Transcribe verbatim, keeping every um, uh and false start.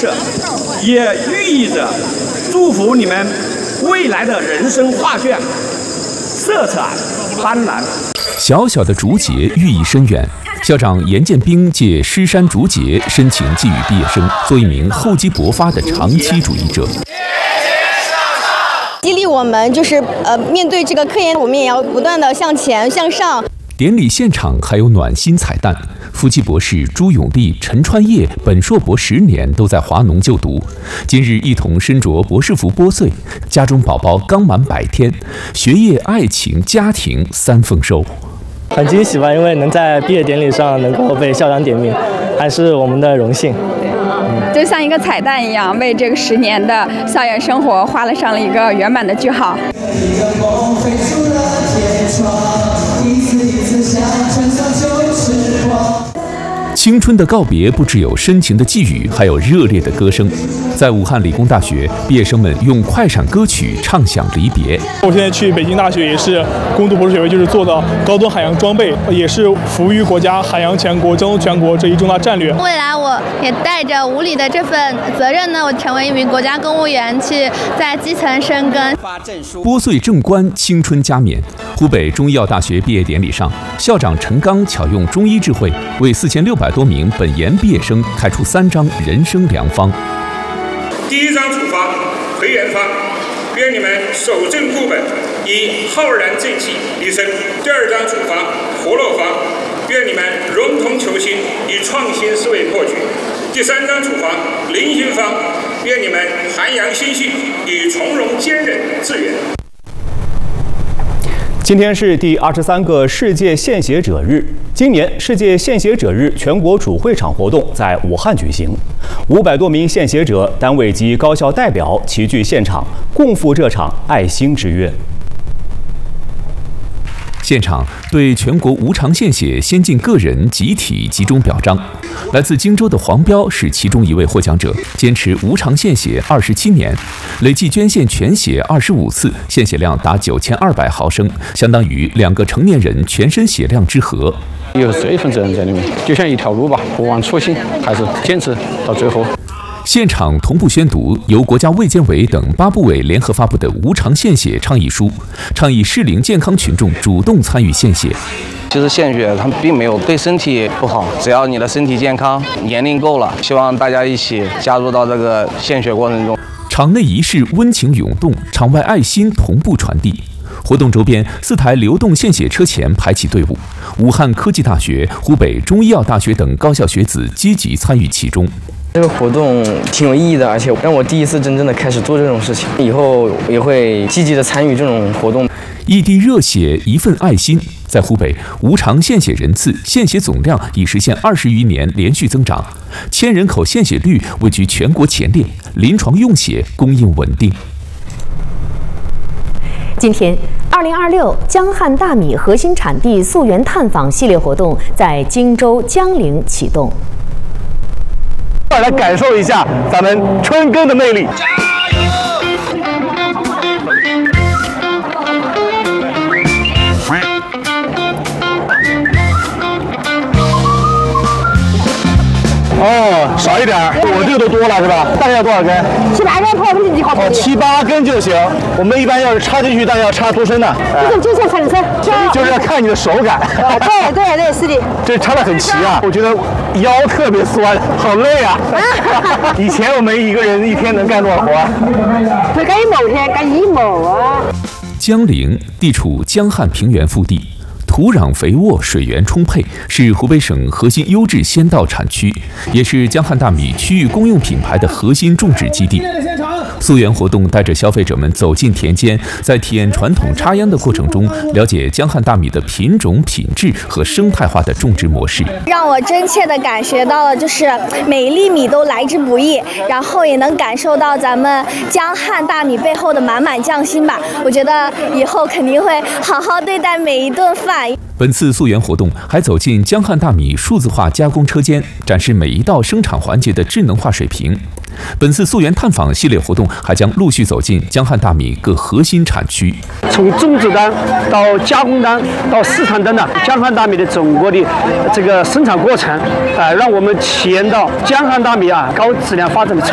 设，也寓意着祝福你们未来的人生画卷色彩斑斓。 小小的竹节寓意深远。校长严建兵借狮山竹节深情寄语毕业生，做一名厚积薄发的长期主义者。 激励我们，就是呃，面对这个科研，我们也要不断的向前向上。 典礼现场还有暖心彩蛋，夫妻博士朱永利、陈川业本硕博十年都在华农就读，今日一同身着博士服拨穗，家中宝宝刚满百天，学业、爱情、家庭三丰收。 很惊喜吧，因为能在毕业典礼上能够被校长点名，还是我们的荣幸。 嗯、就像一个彩蛋一样，为这个十年的校园生活画了上了一个圆满的句号。 青春的告别不只有深情的寄语，还有热烈的歌声。在武汉理工大学，毕业生们用快闪歌曲唱响离别。 我现在去北京大学也是攻读博士学位，就是做的高端海洋装备，也是服务于国家海洋强国、交通全国这一重大战略。 未来我也带着无理的这份责任呢，我成为一名国家公务员，去在基层深耕。 拨穗正官，青春加冕。湖北中医药大学毕业典礼上，校长陈刚巧用中医智慧，为四千六百多名本研毕业生开出三张人生良方。 第一张处方回元方，愿你们守正固本，以浩然正气立身；第二张处方活络方，愿你们融通求新，以创新思维破局；第三张处方灵心方，愿你们涵养心绪，以从容坚韧致远。 今天是第二十三个世界献血者日。今年世界献血者日全国主会场活动在武汉举行，五百多名献血者、单位及高校代表齐聚现场，共赴这场爱心之约。 现场对全国无偿献血先进个人集体集中表彰。来自荆州的黄彪是其中一位获奖者，坚持无偿献血二十七年，累计捐献全血二十五次，献血量达九千二百毫升，相当于两个成年人全身血量之和。 有这一份责任在里面，就像一条路吧，不忘初心，还是坚持到最后。 现场同步宣读由国家卫健委等八部委联合发布的无偿献血倡议书，倡议适龄健康群众主动参与献血。 其实献血它并没有对身体不好，只要你的身体健康，年龄够了，希望大家一起加入到这个献血过程中。 场内仪式温情涌动，场外爱心同步传递。活动周边，四台流动献血车前排起队伍，武汉科技大学、湖北中医药大学等高校学子积极参与其中。 这个活动挺有意义的，而且让我第一次真正的开始做这种事情，以后也会积极的参与这种活动。 一滴热血，一份爱心。在湖北，无偿献血人次、献血总量已实现二十余年连续增长，千人口献血率位居全国前列，临床用血供应稳定。 今天，二零二六江汉大米核心产地溯源探访系列活动在荆州江陵启动。 来感受一下咱们春耕的魅力。哦，少一点，我这个都多了是吧？大概要多少根？ 七八根，泡不进去好。 哦，七八根就行。我们一般要是插进去，大概要插多深呢？ 这种就像插进去， 就是要看你的手感。 对对对，是的。 这插得很齐啊，我觉得腰特别酸，好累啊。以前我们一个人一天能干多少活？ 会干一亩天，干一亩啊。 江陵地处江汉平原腹地。土壤肥沃，水源充沛，是湖北省核心优质先稻产区，也是江汉大米区域公用品牌的核心种植基地。溯源活动带着消费者们走进田间，在体验传统插秧的过程中，了解江汉大米的品种、品质和生态化的种植模式。 让我真切地感觉到了，就是每一粒米都来之不易，然后也能感受到咱们江汉大米背后的满满匠心吧。我觉得以后肯定会好好对待每一顿饭。 本次溯源活动还走进江汉大米数字化加工车间，展示每一道生产环节的智能化水平。本次溯源探访系列活动还将陆续走进江汉大米各核心产区， 从种植端到加工端到市场端的江汉大米的整个的这个生产过程，啊、呃，让我们体验到江汉大米啊高质量发展的。